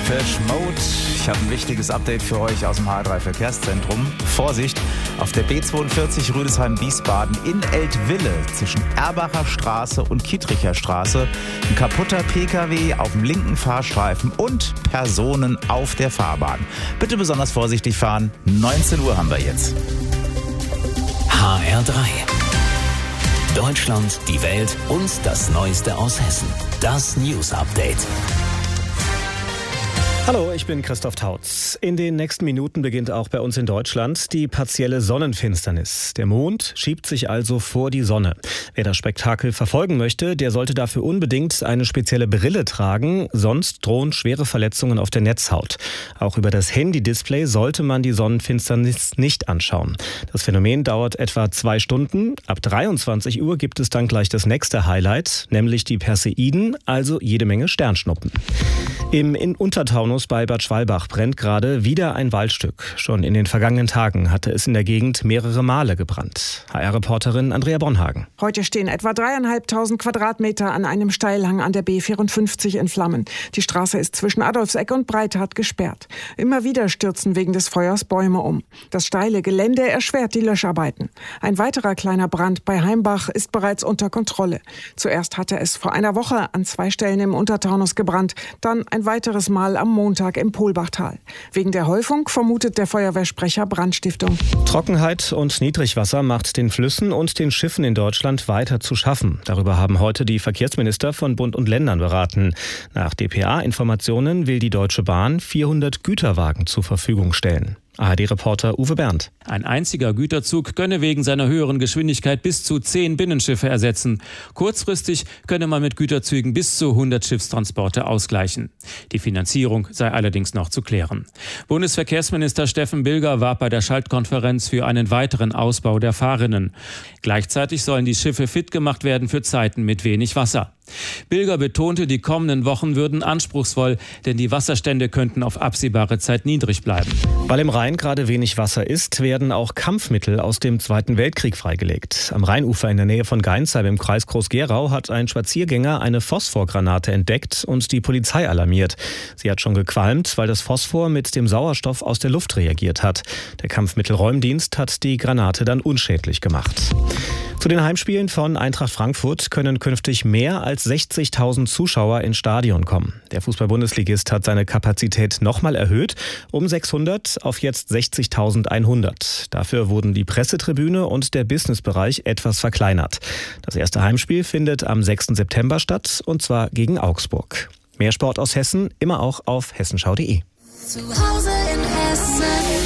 Depeche Mode. Ich habe ein wichtiges Update für euch aus dem HR3 Verkehrszentrum. Vorsicht, auf der B42 Rüdesheim-Wiesbaden in Eltville zwischen Erbacher Straße und Kittricher Straße ein kaputter PKW auf dem linken Fahrstreifen und Personen auf der Fahrbahn. Bitte besonders vorsichtig fahren. 19 Uhr haben wir jetzt. HR3. Deutschland, die Welt und das Neueste aus Hessen. Das News Update. Hallo, ich bin Christoph Tautz. In den nächsten Minuten beginnt auch bei uns in Deutschland die partielle Sonnenfinsternis. Der Mond schiebt sich also vor die Sonne. Wer das Spektakel verfolgen möchte, der sollte dafür unbedingt eine spezielle Brille tragen, sonst drohen schwere Verletzungen auf der Netzhaut. Auch über das Handy-Display sollte man die Sonnenfinsternis nicht anschauen. Das Phänomen dauert etwa 2 Stunden. Ab 23 Uhr gibt es dann gleich das nächste Highlight, nämlich die Perseiden, also jede Menge Sternschnuppen. Im Untertaunus bei Bad Schwalbach brennt gerade wieder ein Waldstück. Schon in den vergangenen Tagen hatte es in der Gegend mehrere Male gebrannt. HR-Reporterin Andrea Bonhagen. Heute stehen etwa 3.500 Quadratmeter an einem Steilhang an der B54 in Flammen. Die Straße ist zwischen Adolfseck und Breithardt gesperrt. Immer wieder stürzen wegen des Feuers Bäume um. Das steile Gelände erschwert die Löscharbeiten. Ein weiterer kleiner Brand bei Heimbach ist bereits unter Kontrolle. Zuerst hatte es vor einer Woche an 2 Stellen im Untertaunus gebrannt, dann ein weiteres Mal am Montag im Polbachtal. Wegen der Häufung vermutet der Feuerwehrsprecher Brandstiftung. Trockenheit und Niedrigwasser macht den Flüssen und den Schiffen in Deutschland weiter zu schaffen. Darüber haben heute die Verkehrsminister von Bund und Ländern beraten. Nach dpa-Informationen will die Deutsche Bahn 400 Güterwagen zur Verfügung stellen. ARD-Reporter Uwe Berndt. Ein einziger Güterzug könne wegen seiner höheren Geschwindigkeit bis zu 10 Binnenschiffe ersetzen. Kurzfristig könne man mit Güterzügen bis zu 100 Schiffstransporte ausgleichen. Die Finanzierung sei allerdings noch zu klären. Bundesverkehrsminister Steffen Bilger warb bei der Schaltkonferenz für einen weiteren Ausbau der Fahrrinnen. Gleichzeitig sollen die Schiffe fit gemacht werden für Zeiten mit wenig Wasser. Bilger betonte, die kommenden Wochen würden anspruchsvoll, denn die Wasserstände könnten auf absehbare Zeit niedrig bleiben. Weil im Rhein gerade wenig Wasser ist, werden auch Kampfmittel aus dem Zweiten Weltkrieg freigelegt. Am Rheinufer in der Nähe von Geinsheim im Kreis Groß-Gerau hat ein Spaziergänger eine Phosphorgranate entdeckt und die Polizei alarmiert. Sie hat schon gequalmt, weil das Phosphor mit dem Sauerstoff aus der Luft reagiert hat. Der Kampfmittelräumdienst hat die Granate dann unschädlich gemacht. Zu den Heimspielen von Eintracht Frankfurt können künftig mehr als 60.000 Zuschauer ins Stadion kommen. Der Fußball-Bundesligist hat seine Kapazität nochmal erhöht, um 600 auf jetzt 60.100. Dafür wurden die Pressetribüne und der Businessbereich etwas verkleinert. Das erste Heimspiel findet am 6. September statt, und zwar gegen Augsburg. Mehr Sport aus Hessen, immer auch auf hessenschau.de. Zu Hause in Hessen.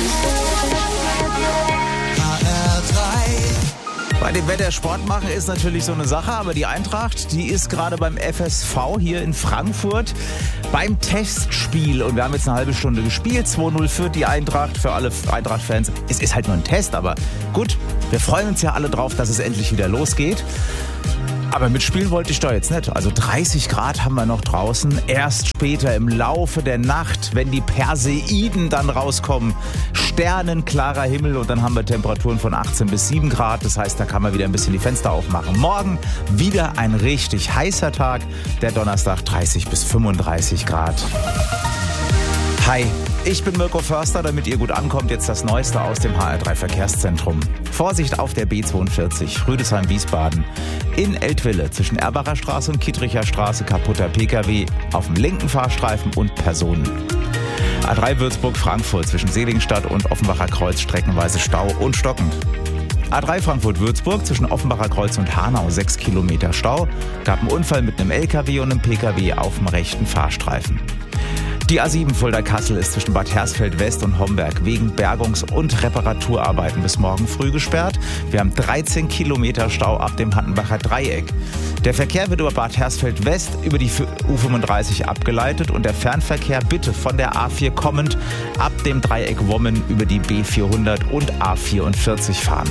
Bei dem Wetter Sport machen ist natürlich so eine Sache, aber die Eintracht, die ist gerade beim FSV hier in Frankfurt beim Testspiel. Und wir haben jetzt eine halbe Stunde gespielt. 2-0 führt die Eintracht, für alle Eintracht-Fans. Es ist halt nur ein Test, aber gut, wir freuen uns ja alle drauf, dass es endlich wieder losgeht. Aber mitspielen wollte ich da jetzt nicht. Also 30 Grad haben wir noch draußen. Erst später im Laufe der Nacht, wenn die Perseiden dann rauskommen. Sternenklarer Himmel und dann haben wir Temperaturen von 18 bis 7 Grad. Das heißt, da kann man wieder ein bisschen die Fenster aufmachen. Morgen wieder ein richtig heißer Tag. Der Donnerstag 30 bis 35 Grad. Hi, ich bin Mirko Förster, damit ihr gut ankommt, jetzt das Neueste aus dem HR3 Verkehrszentrum. Vorsicht auf der B42, Rüdesheim-Wiesbaden. In Eltville zwischen Erbacher Straße und Kittricher Straße kaputter PKW auf dem linken Fahrstreifen und Personen. A3 Würzburg-Frankfurt zwischen Seligenstadt und Offenbacher Kreuz streckenweise Stau und stockend. A3 Frankfurt-Würzburg zwischen Offenbacher Kreuz und Hanau 6 Kilometer Stau. Gab einen Unfall mit einem LKW und einem PKW auf dem rechten Fahrstreifen. Die A7 Fulda-Kassel ist zwischen Bad Hersfeld-West und Homberg wegen Bergungs- und Reparaturarbeiten bis morgen früh gesperrt. Wir haben 13 Kilometer Stau ab dem Hattenbacher Dreieck. Der Verkehr wird über Bad Hersfeld-West über die U35 abgeleitet und der Fernverkehr bitte von der A4 kommend ab dem Dreieck Wommen über die B400 und A44 fahren.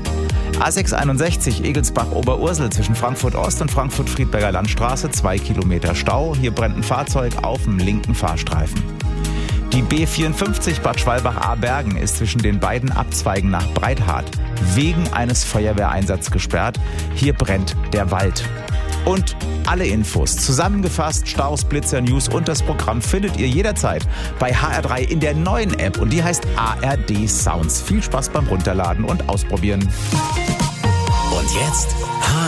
A661 Egelsbach-Oberursel zwischen Frankfurt-Ost und Frankfurt-Friedberger Landstraße 2 Kilometer Stau. Hier brennt ein Fahrzeug auf dem linken Fahrstreifen. Die B54 Bad Schwalbach-Abergen ist zwischen den beiden Abzweigen nach Breithardt wegen eines Feuerwehreinsatzes gesperrt. Hier brennt der Wald. Und alle Infos, zusammengefasst, Staus, Blitzer, News und das Programm findet ihr jederzeit bei HR3 in der neuen App und die heißt ARD Sounds. Viel Spaß beim Runterladen und Ausprobieren. Und jetzt